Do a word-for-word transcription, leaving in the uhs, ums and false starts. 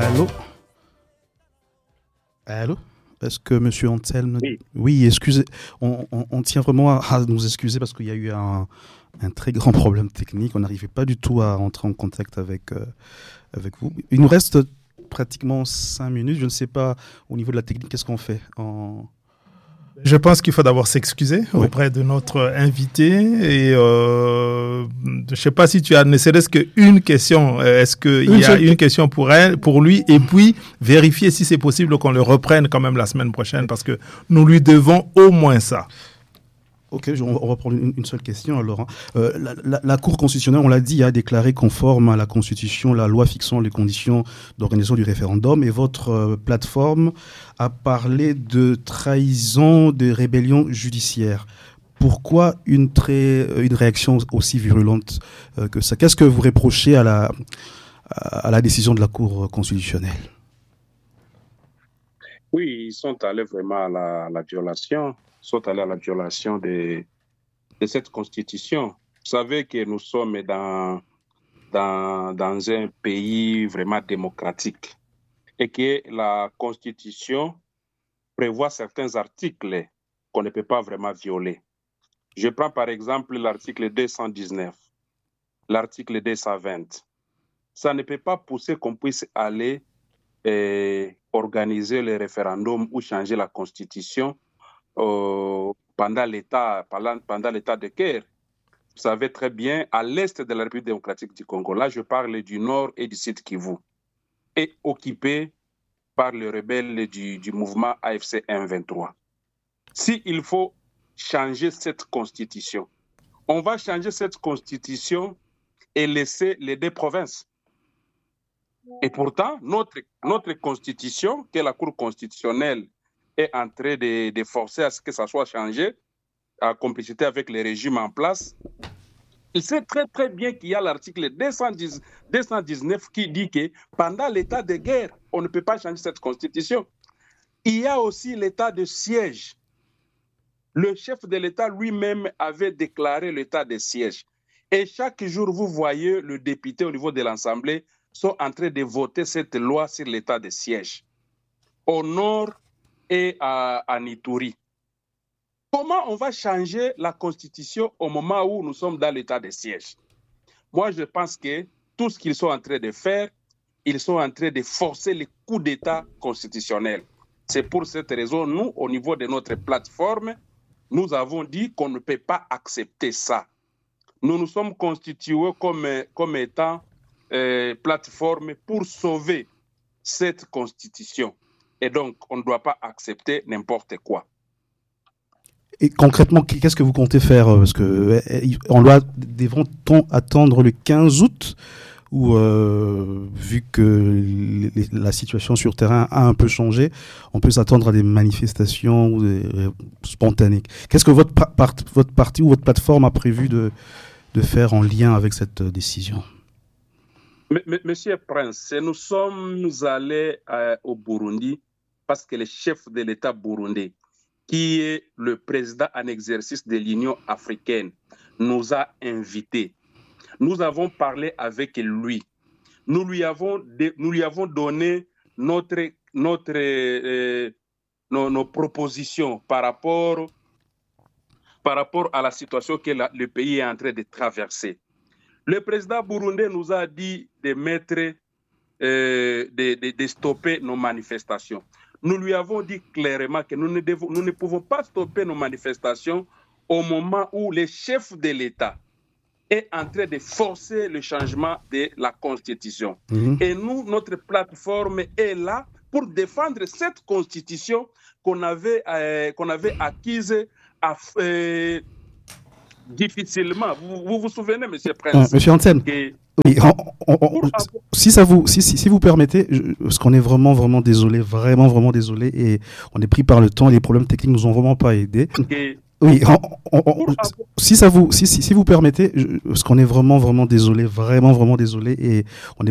Allô? Allô? Est-ce que Monsieur Anselme... Oui. Oui, excusez, on, on, on tient vraiment à, à nous excuser parce qu'il y a eu un, un très grand problème technique. On n'arrivait pas du tout à rentrer en contact avec, euh, avec vous. Il nous reste pratiquement cinq minutes. Je ne sais pas, au niveau de la technique, qu'est-ce qu'on fait en... Je pense qu'il faut d'abord s'excuser Oui. auprès de notre invité. Et euh, je ne sais pas si tu as ne serait-ce qu'une question. Est-ce qu'il y a seule... une question pour elle, pour lui? Et puis, vérifier si c'est possible qu'on le reprenne quand même la semaine prochaine, parce que nous lui devons au moins ça. Ok, on va prendre une, une seule question alors. Euh, la, la, la Cour constitutionnelle, on l'a dit, a déclaré conforme à la Constitution la loi fixant les conditions d'organisation du référendum, et votre euh, plateforme a parlé de trahison, de rébellion judiciaire. Pourquoi une, très, une réaction aussi virulente euh, que ça? Qu'est-ce que vous reprochez à la, à la décision de la Cour constitutionnelle? Oui, ils sont allés vraiment à la, la violation. sont allés à la violation de, de cette constitution. Vous savez que nous sommes dans, dans, dans un pays vraiment démocratique et que la constitution prévoit certains articles qu'on ne peut pas vraiment violer. Je prends par exemple l'article deux cent dix-neuf, l'article deux cent vingt. Ça ne peut pas pousser qu'on puisse aller eh, organiser le référendum ou changer la constitution Euh, pendant l'état pendant, pendant l'état de guerre. Vous savez très bien, à l'est de la République démocratique du Congo, là je parle du nord et du sud Kivu, est occupé par les rebelles du, du mouvement A F C M vingt-trois. S'il faut changer cette constitution, on va changer cette constitution et laisser les deux provinces. Et pourtant, notre, notre constitution, que la Cour constitutionnelle est en train de, de forcer à ce que ça soit changé, en complicité avec les régimes en place. Il sait très très bien qu'il y a l'article deux cent dix, deux cent dix-neuf qui dit que pendant l'état de guerre, on ne peut pas changer cette constitution. Il y a aussi l'état de siège. Le chef de l'État lui-même avait déclaré l'état de siège. Et chaque jour, vous voyez le député au niveau de l'Assemblée sont en train de voter cette loi sur l'état de siège. Au nord et à, à Nituri. Comment on va changer la constitution au moment où nous sommes dans l'état de siège? Moi, je pense que tout ce qu'ils sont en train de faire, ils sont en train de forcer les coups d'État constitutionnels. C'est pour cette raison, nous, au niveau de notre plateforme, nous avons dit qu'on ne peut pas accepter ça. Nous nous sommes constitués comme, comme étant euh, plateforme pour sauver cette constitution. Et donc, on ne doit pas accepter n'importe quoi. Et concrètement, qu'est-ce que vous comptez faire? Parce que on doit devrait-on attendre le quinze août ou euh, vu que les, la situation sur terrain a un peu changé, on peut s'attendre à des manifestations ou des, euh, spontanées. Qu'est-ce que votre, part, votre parti ou votre plateforme a prévu de, de faire en lien avec cette décision? M- M- Monsieur Prince, nous sommes allés euh, au Burundi parce que le chef de l'État burundais, qui est le président en exercice de l'Union africaine, nous a invités. Nous avons parlé avec lui. Nous lui avons, de, nous lui avons donné notre, notre, euh, nos, nos propositions par rapport, par rapport à la situation que la, le pays est en train de traverser. Le président burundais nous a dit de mettre, euh, de, de, de stopper nos manifestations. Nous lui avons dit clairement que nous ne, devons, nous ne pouvons pas stopper nos manifestations au moment où le chef de l'État est en train de forcer le changement de la Constitution. Mmh. Et nous, notre plateforme est là pour défendre cette Constitution qu'on avait, euh, qu'on avait acquise à, euh, difficilement. Vous, vous vous souvenez, M. Prince? Ah, Monsieur Anselme, que... oui, on, on, on, si, ça vous, si, si, si vous permettez, je, parce qu'on est vraiment, vraiment désolé, vraiment, vraiment désolé, et on est pris par le temps, les problèmes techniques nous ont vraiment pas aidés. Que... Oui, on, on, on, si ça vous, si, si, si vous permettez, je, parce qu'on est vraiment, vraiment désolé, vraiment, vraiment désolé, et on est